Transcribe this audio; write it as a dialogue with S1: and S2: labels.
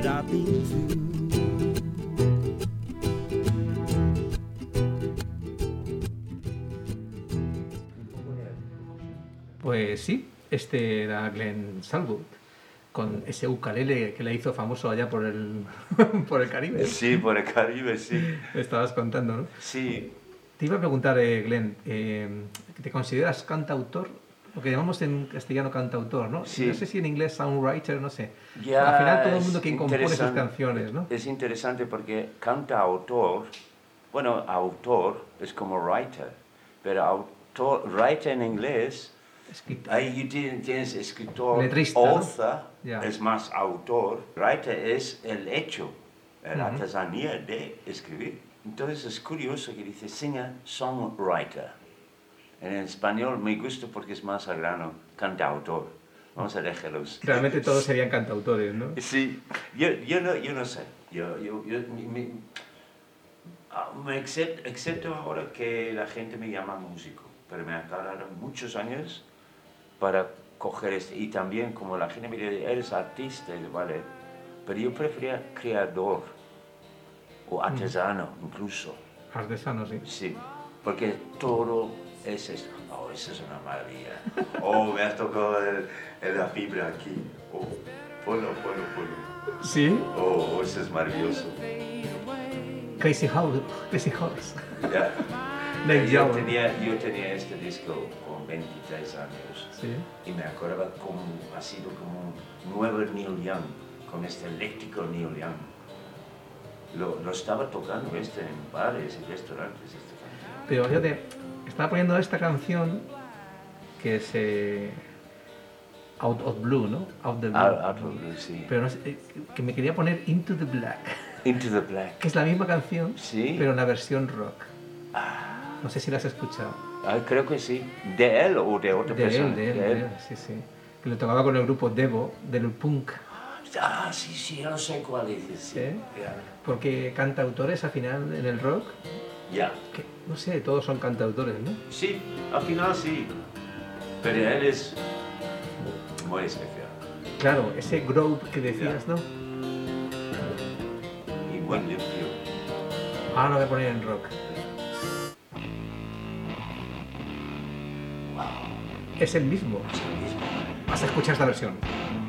S1: what I've been through.
S2: Pues sí, este era Glenn Salwood, con ese ukelele que le hizo famoso allá por el, por el Caribe.
S3: Sí, por el Caribe, sí.
S2: Me estabas contando, ¿no?
S3: Sí.
S2: Te iba a preguntar, Glenn, ¿te consideras cantautor? Lo que llamamos en castellano cantautor, ¿no?
S3: Sí.
S2: No sé si en inglés songwriter, no sé.
S3: Ya,
S2: al final todo el mundo quien compone sus
S3: interesante.
S2: canciones, ¿no?
S3: Es interesante porque cantautor, bueno, autor es como writer, pero autor, writer en inglés,
S2: Escritor.
S3: ahí tienes escritor,
S2: Letrista,
S3: author,
S2: ¿no? Ya.
S3: es más autor, writer es el hecho, la
S2: Ujú.
S3: artesanía de escribir. Entonces es curioso que dice singer-songwriter. En español me gusta porque es más a grano, cantautor. Vamos a dejarlos.
S2: Realmente todos serían cantautores, ¿no?
S3: Sí, yo no sé. Excepto ahora que la gente me llama músico, pero me ha tardado muchos años para coger este. Y también como la gente me dice, eres artista, vale, pero yo prefería creador o artesano incluso.
S2: Artesano, sí.
S3: Sí, porque todo es esto. Oh, eso es una maravilla. Oh, me has tocado la fibra aquí. Oh, ponlo.
S2: Sí.
S3: Oh, eso es maravilloso.
S2: Crazy Horse.
S3: Ya.
S2: Neil
S3: Yo
S2: Young.
S3: tenía este disco con 23 años
S2: Sí.
S3: y me acordaba cómo ha sido como un nuevo Neil Young, con este eléctrico Neil Young. Lo estaba tocando en bares y restaurantes.
S2: Pero yo estaba poniendo esta canción que es Out of Blue, ¿no? Out the Blue.
S3: Out of Blue, sí.
S2: Pero no sé, que me quería poner Into the Black,
S3: Into the Black.
S2: que es la misma canción,
S3: Sí.
S2: pero en la versión rock. No sé si la has escuchado.
S3: Creo que sí. ¿De él o de otra persona?
S2: De él, sí. Que lo tocaba con el grupo Devo, del punk.
S3: Sí, yo no sé cuál es. Sí. Ya.
S2: Porque cantautores al final en el rock,
S3: Ya.
S2: que no sé, todos son cantautores, ¿no?
S3: Sí, al final sí. Pero él es muy especial.
S2: Claro, ese groove que decías, ¿no?
S3: Y muy limpio.
S2: Ahora lo voy a poner en rock.
S3: Wow.
S2: Es el mismo.
S3: Es el mismo.
S2: Vas a escuchar esta versión.